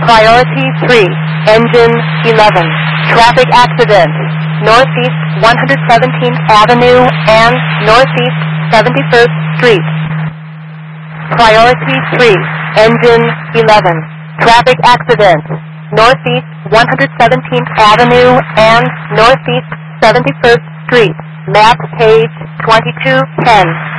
Priority 3, engine 11. Traffic accident, northeast 117th Avenue and northeast 71st Street. Priority 3, engine 11. Traffic accident, northeast 117th Avenue and northeast 71st Street. Map page 2210.